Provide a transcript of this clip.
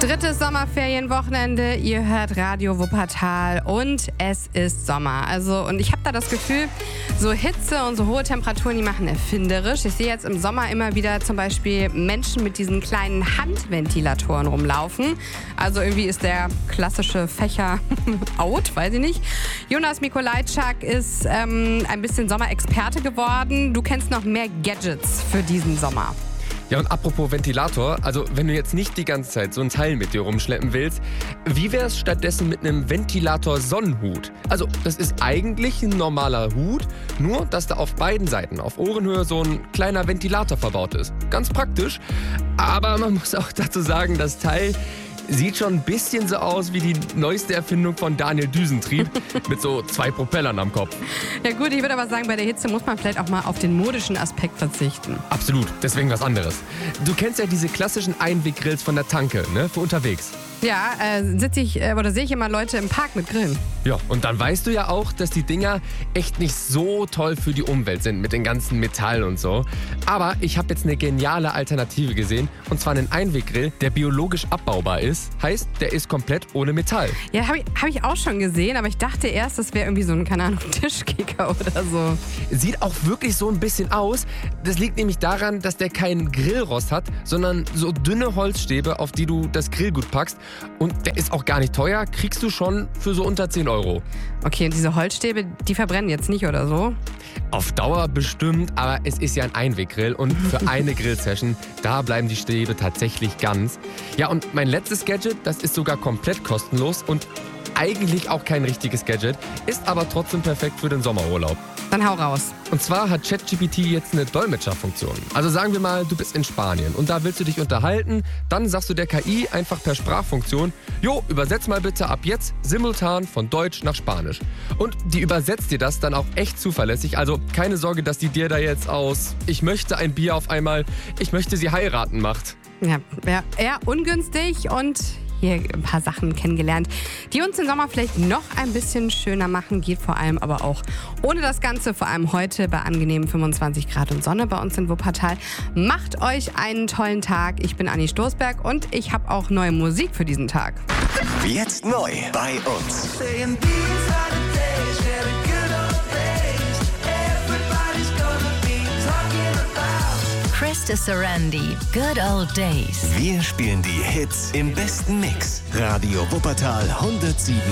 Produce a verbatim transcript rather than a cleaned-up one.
Drittes Sommerferienwochenende, ihr hört Radio Wuppertal und es ist Sommer. Also, und ich habe da das Gefühl, so Hitze und so hohe Temperaturen, die machen erfinderisch. Ich sehe jetzt im Sommer immer wieder zum Beispiel Menschen mit diesen kleinen Handventilatoren rumlaufen. Also irgendwie ist der klassische Fächer out, weiß ich nicht. Jonas Mikolajczak ist ähm, ein bisschen Sommerexperte geworden. Du kennst noch mehr Gadgets für diesen Sommer. Ja, und apropos Ventilator, also wenn du jetzt nicht die ganze Zeit so ein Teil mit dir rumschleppen willst, wie wär's stattdessen mit einem Ventilator-Sonnenhut? Also das ist eigentlich ein normaler Hut, nur dass da auf beiden Seiten auf Ohrenhöhe so ein kleiner Ventilator verbaut ist. Ganz praktisch, aber man muss auch dazu sagen, das Teil sieht schon ein bisschen so aus wie die neueste Erfindung von Daniel Düsentrieb mit so zwei Propellern am Kopf. Ja gut, ich würde aber sagen, bei der Hitze muss man vielleicht auch mal auf den modischen Aspekt verzichten. Absolut, deswegen was anderes. Du kennst ja diese klassischen Einweggrills von der Tanke, ne, für unterwegs. Ja, äh, sitze ich äh, oder sehe ich immer Leute im Park mit Grillen. Ja, und dann weißt du ja auch, dass die Dinger echt nicht so toll für die Umwelt sind mit den ganzen Metall und so. Aber ich habe jetzt eine geniale Alternative gesehen, und zwar einen Einweggrill, der biologisch abbaubar ist. Heißt, der ist komplett ohne Metall. Ja, habe ich, hab ich auch schon gesehen, aber ich dachte erst, das wäre irgendwie so ein, keine Ahnung, Tischkicker oder so. Sieht auch wirklich so ein bisschen aus. Das liegt nämlich daran, dass der keinen Grillrost hat, sondern so dünne Holzstäbe, auf die du das Grillgut packst. Und der ist auch gar nicht teuer, kriegst du schon für so unter zehn Euro. Okay, und diese Holzstäbe, die verbrennen jetzt nicht oder so? Auf Dauer bestimmt, aber es ist ja ein Einweggrill und für eine Grillsession, da bleiben die Stäbe tatsächlich ganz. Ja, und mein letztes Gadget, das ist sogar komplett kostenlos und eigentlich auch kein richtiges Gadget, ist aber trotzdem perfekt für den Sommerurlaub. Dann hau raus. Und zwar hat ChatGPT jetzt eine Dolmetscherfunktion. Also sagen wir mal, du bist in Spanien und da willst du dich unterhalten, dann sagst du der K I einfach per Sprachfunktion, jo, übersetz mal bitte ab jetzt simultan von Deutsch nach Spanisch. Und die übersetzt dir das dann auch echt zuverlässig, also keine Sorge, dass die dir da jetzt aus ich möchte ein Bier auf einmal, ich möchte sie heiraten macht. Ja, ja, eher ungünstig und hier ein paar Sachen kennengelernt, die uns den Sommer vielleicht noch ein bisschen schöner machen, geht vor allem aber auch ohne das Ganze, vor allem heute bei angenehmen fünfundzwanzig Grad und Sonne bei uns in Wuppertal. Macht euch einen tollen Tag. Ich bin Anni Stoßberg und ich habe auch neue Musik für diesen Tag. Jetzt neu bei uns. Krista Sarandi, Good Old Days. Wir spielen die Hits im besten Mix. Radio Wuppertal hundertsieben